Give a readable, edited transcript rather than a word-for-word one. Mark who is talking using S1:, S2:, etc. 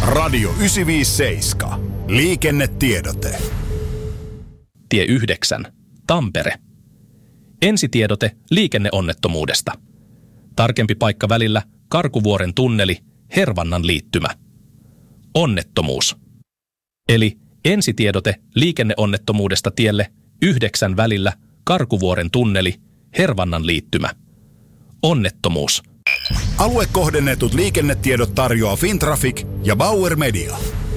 S1: Radio 957. Liikennetiedote.
S2: Tie 9. Tampere. Ensitiedote liikenneonnettomuudesta. Tarkempi paikka välillä Karkuvuoren tunneli, Hervannan liittymä. Onnettomuus. Eli ensitiedote liikenneonnettomuudesta tielle 9 välillä Karkuvuoren tunneli, Hervannan liittymä. Onnettomuus.
S1: Aluekohdennetut liikennetiedot tarjoaa Fintraffic ja Bauer Media.